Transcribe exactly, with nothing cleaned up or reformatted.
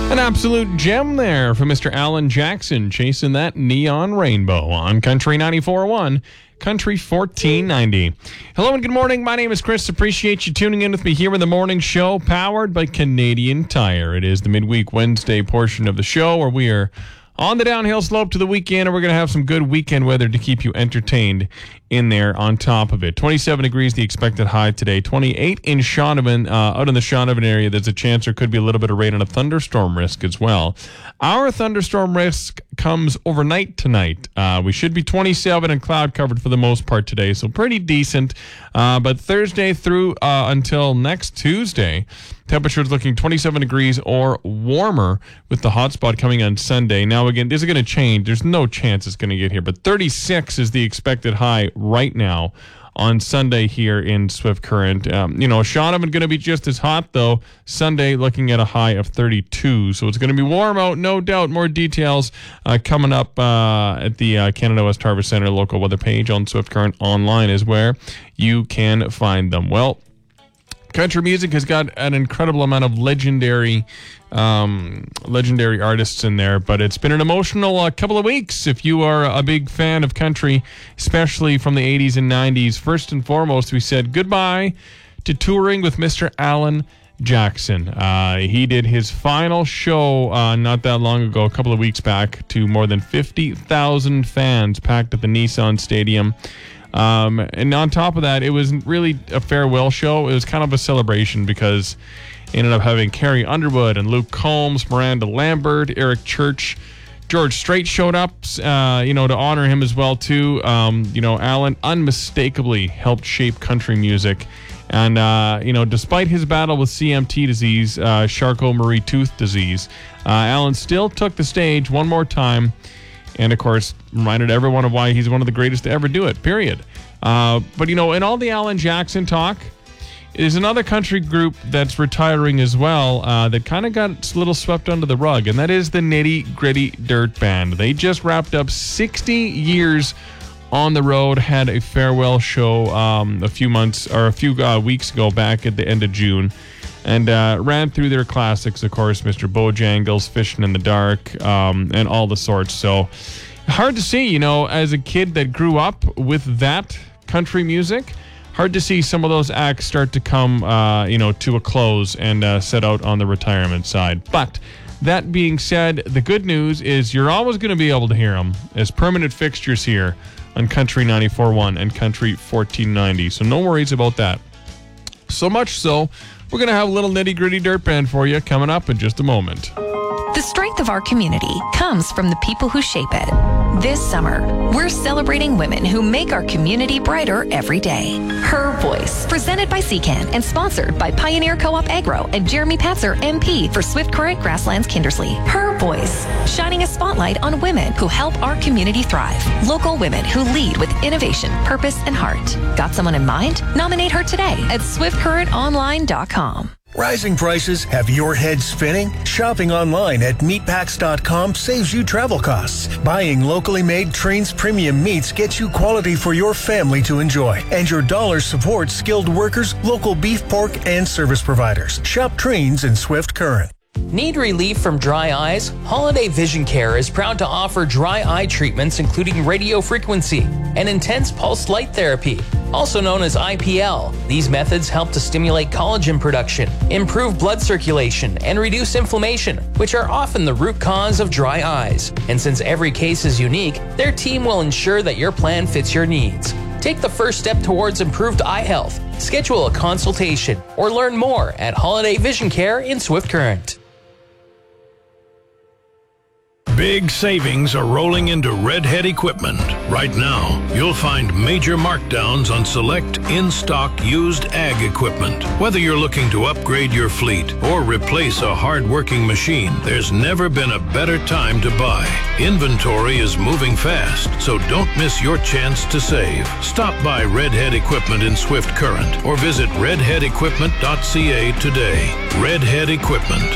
An absolute gem there from Mister Alan Jackson, chasing that neon rainbow on Country ninety-four point one, Country fourteen ninety. Hello and good morning. My name is Chris. Appreciate you tuning in with me here in the morning show, powered by Canadian Tire. It is the midweek Wednesday portion of the show where we are on the downhill slope to the weekend, and we're going to have some good weekend weather to keep you entertained in there on top of it. twenty-seven degrees the expected high today. twenty-eight in Shaunavon. Uh, out in the Shaunavon area, there's a chance there could be a little bit of rain and a thunderstorm risk as well. Our thunderstorm risk comes overnight tonight. Uh, we should be twenty-seven and cloud covered for the most part today, so pretty decent. Uh, but Thursday through uh, until next Tuesday, temperatures looking twenty-seven degrees or warmer with the hot spot coming on Sunday. Now, again, this is going to change. There's no chance it's going to get here, but thirty-six is the expected high right now on Sunday here in Swift Current. Um, you know, Shaunavon going to be just as hot, though. Sunday looking at a high of thirty-two. So it's going to be warm out, no doubt. More details uh, coming up uh, at the uh, Canada West Harvest Centre local weather page on Swift Current Online is where you can find them. Well, country music has got an incredible amount of legendary um, legendary artists in there, but it's been an emotional uh, couple of weeks if you are a big fan of country, especially from the eighties and nineties. First and foremost, we said goodbye to touring with Mister Alan Jackson. Uh, he did his final show uh, not that long ago, a couple of weeks back, to more than fifty thousand fans packed at the Nissan Stadium. Um, and on top of that, it wasn't really a farewell show. It was kind of a celebration because it ended up having Carrie Underwood and Luke Combs, Miranda Lambert, Eric Church, George Strait showed up, uh, you know, to honor him as well, too. Um, you know, Alan unmistakably helped shape country music. And, uh, you know, despite his battle with C M T disease, uh, Charcot-Marie-Tooth disease, uh, Alan still took the stage one more time. And, of course, reminded everyone of why he's one of the greatest to ever do it, period. Uh, but, you know, in all the Alan Jackson talk, there's another country group that's retiring as well uh, that kind of got a little swept under the rug, and that is the Nitty Gritty Dirt Band. They just wrapped up sixty years on the road, had a farewell show um, a few months or a few uh, weeks ago back at the end of June. And uh, ran through their classics, of course, Mister Bojangles, Fishing in the Dark, um, and all the sorts. So hard to see, you know, as a kid that grew up with that country music, hard to see some of those acts start to come, uh, you know, to a close and uh, set out on the retirement side. But that being said, the good news is you're always going to be able to hear them as permanent fixtures here on Country ninety-four point one and Country fourteen ninety. So no worries about that. So much so, we're going to have a little nitty-gritty dirt band for you coming up in just a moment. The strength of our community comes from the people who shape it. This summer, we're celebrating women who make our community brighter every day. Her Voice, presented by C CAN and sponsored by Pioneer Co-op Agro and Jeremy Patzer, M P for Swift Current Grasslands Kindersley. Her Voice, shining a spotlight on women who help our community thrive. Local women who lead with innovation, purpose, and heart. Got someone in mind? Nominate her today at swift current online dot com. Rising prices have your head spinning? Shopping online at meatpacks dot com saves you travel costs. Buying locally made Trains premium meats gets you quality for your family to enjoy. And your dollars supports skilled workers, local beef, pork, and service providers. Shop Trains in Swift Current. Need relief from dry eyes? Holiday Vision Care is proud to offer dry eye treatments including radio frequency and intense pulsed light therapy, also known as I P L. These methods help to stimulate collagen production, improve blood circulation, and reduce inflammation, which are often the root cause of dry eyes. And since every case is unique, their team will ensure that your plan fits your needs. Take the first step towards improved eye health. Schedule a consultation or learn more at Holiday Vision Care in Swift Current. Big savings are rolling into Redhead Equipment. Right now, you'll find major markdowns on select in-stock used ag equipment. Whether you're looking to upgrade your fleet or replace a hard-working machine, there's never been a better time to buy. Inventory is moving fast, so don't miss your chance to save. Stop by Redhead Equipment in Swift Current or visit redhead equipment dot c a today. Redhead Equipment.